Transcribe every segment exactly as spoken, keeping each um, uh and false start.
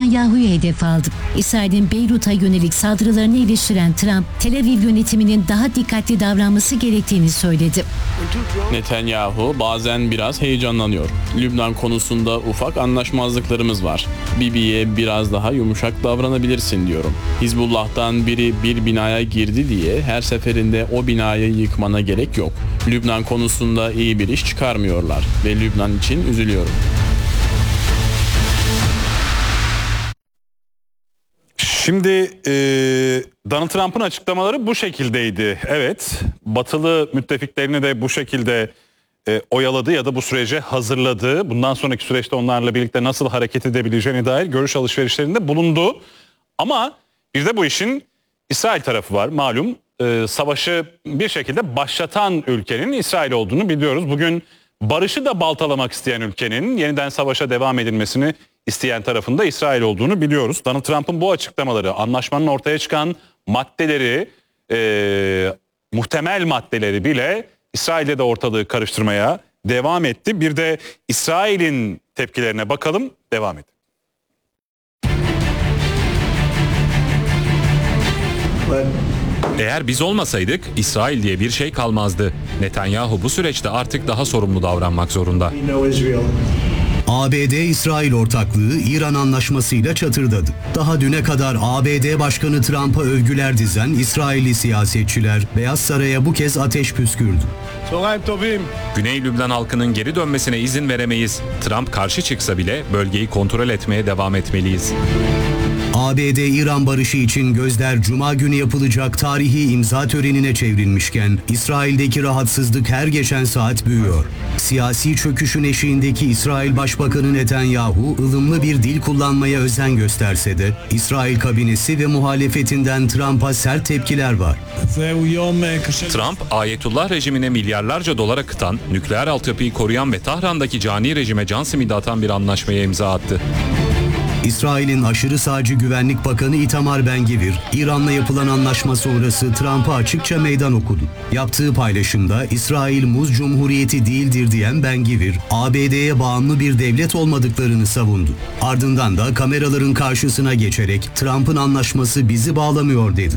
Netanyahu'yu hedef aldı. İsrail'in Beyrut'a yönelik saldırılarını eleştiren Trump, Tel Aviv yönetiminin daha dikkatli davranması gerektiğini söyledi. Netanyahu bazen biraz heyecanlanıyor. Lübnan konusunda ufak anlaşmazlıklarımız var. Bibi'ye biraz daha yumuşak davranabilirsin diyorum. Hizbullah'tan biri bir binaya girdi diye her seferinde o binayı yıkmana gerek yok. Lübnan konusunda iyi bir iş çıkarmıyorlar ve Lübnan için üzülüyorum. Şimdi e, Donald Trump'ın açıklamaları bu şekildeydi. Evet, batılı müttefiklerini de bu şekilde e, oyaladı ya da bu sürece hazırladı. Bundan sonraki süreçte onlarla birlikte nasıl hareket edebileceğine dair görüş alışverişlerinde bulundu. Ama bir de bu işin İsrail tarafı var. Malum e, savaşı bir şekilde başlatan ülkenin İsrail olduğunu biliyoruz. Bugün barışı da baltalamak isteyen ülkenin yeniden savaşa devam edilmesini isteyen tarafında İsrail olduğunu biliyoruz. Donald Trump'ın bu açıklamaları, anlaşmanın ortaya çıkan maddeleri, e, muhtemel maddeleri bile İsrail'de de ortalığı karıştırmaya devam etti. Bir de İsrail'in tepkilerine bakalım, devam edelim. Eğer biz olmasaydık İsrail diye bir şey kalmazdı. Netanyahu bu süreçte artık daha sorumlu davranmak zorunda. A B D-İsrail ortaklığı İran anlaşmasıyla çatırdadı. Daha düne kadar A B D Başkanı Trump'a övgüler dizen İsrailli siyasetçiler Beyaz Saray'a bu kez ateş püskürdü. Güney Lübnan halkının geri dönmesine izin veremeyiz. Trump karşı çıksa bile bölgeyi kontrol etmeye devam etmeliyiz. A B D-İran barışı için gözler Cuma günü yapılacak tarihi imza törenine çevrilmişken İsrail'deki rahatsızlık her geçen saat büyüyor. Siyasi çöküşün eşiğindeki İsrail Başbakanı Netanyahu ılımlı bir dil kullanmaya özen gösterse de İsrail kabinesi ve muhalefetinden Trump'a sert tepkiler var. Trump, Ayetullah rejimine milyarlarca dolar akıtan, nükleer altyapıyı koruyan ve Tahran'daki cani rejime can simidi atan bir anlaşmaya imza attı. İsrail'in aşırı sağcı Güvenlik Bakanı Itamar Ben-Gvir, İran'la yapılan anlaşma sonrası Trump'a açıkça meydan okudu. Yaptığı paylaşımda İsrail muz cumhuriyeti değildir diyen Ben-Gvir, A B D'ye bağımlı bir devlet olmadıklarını savundu. Ardından da kameraların karşısına geçerek Trump'ın anlaşması bizi bağlamıyor dedi.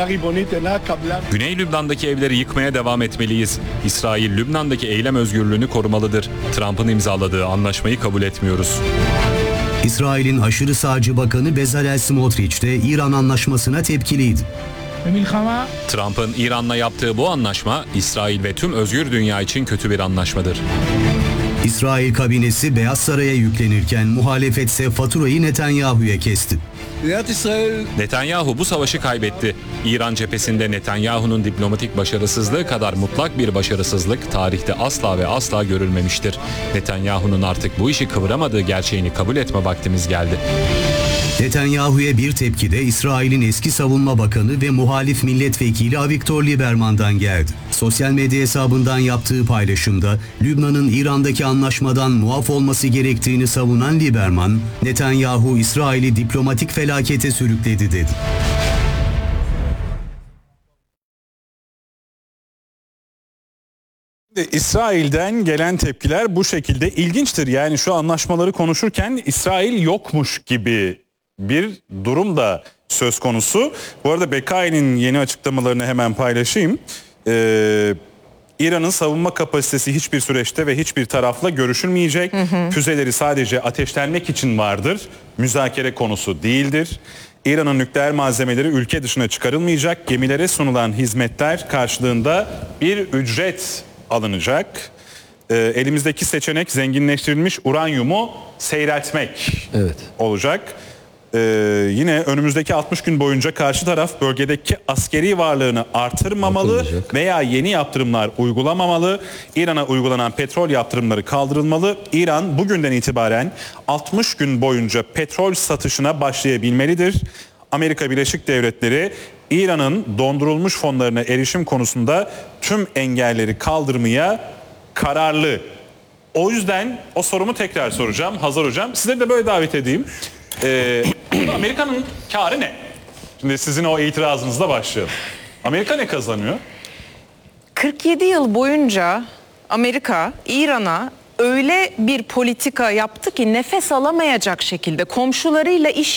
Güney Lübnan'daki evleri yıkmaya devam etmeliyiz. İsrail, Lübnan'daki eylem özgürlüğünü korumalıdır. Trump'ın imzaladığı anlaşmayı kabul etmiyoruz. İsrail'in aşırı sağcı bakanı Bezalel Smotrich de İran anlaşmasına tepkiliydi. Trump'ın İran'la yaptığı bu anlaşma İsrail ve tüm özgür dünya için kötü bir anlaşmadır. İsrail kabinesi Beyaz Saray'a yüklenirken muhalefetse faturayı Netanyahu'ya kesti. Netanyahu bu savaşı kaybetti. İran cephesinde Netanyahu'nun diplomatik başarısızlığı kadar mutlak bir başarısızlık tarihte asla ve asla görülmemiştir. Netanyahu'nun artık bu işi kıvıramadığı gerçeğini kabul etme vaktimiz geldi. Netanyahu'ya bir tepki de İsrail'in eski savunma bakanı ve muhalif milletvekili Avigdor Lieberman'dan geldi. Sosyal medya hesabından yaptığı paylaşımda Lübnan'ın İran'daki anlaşmadan muaf olması gerektiğini savunan Lieberman, Netanyahu İsrail'i diplomatik felakete sürükledi dedi. İsrail'den gelen tepkiler bu şekilde. İlginçtir, yani şu anlaşmaları konuşurken İsrail yokmuş gibi bir durum da söz konusu. Bu arada B K I'nin yeni açıklamalarını hemen paylaşayım. Ee, İran'ın savunma kapasitesi hiçbir süreçte ve hiçbir tarafla görüşülmeyecek. Hı hı. Füzeleri sadece ateşlenmek için vardır. Müzakere konusu değildir. İran'ın nükleer malzemeleri ülke dışına çıkarılmayacak. Gemilere sunulan hizmetler karşılığında bir ücret alınacak. Ee, elimizdeki seçenek zenginleştirilmiş uranyumu seyreltmek evet. olacak. Ee, yine önümüzdeki altmış gün boyunca karşı taraf bölgedeki askeri varlığını artırmamalı Bakılacak. veya yeni yaptırımlar uygulamamalı. İran'a uygulanan petrol yaptırımları kaldırılmalı. İran bugünden itibaren altmış gün boyunca petrol satışına başlayabilmelidir. Amerika Birleşik Devletleri İran'ın dondurulmuş fonlarına erişim konusunda tüm engelleri kaldırmaya kararlı. O yüzden o sorumu tekrar soracağım Hazar Hocam. Sizleri de böyle davet edeyim. Ee, Amerika'nın kârı ne? Şimdi sizin o itirazınızla başlayalım. Amerika ne kazanıyor? kırk yedi yıl boyunca Amerika İran'a öyle bir politika yaptı ki nefes alamayacak şekilde komşularıyla iş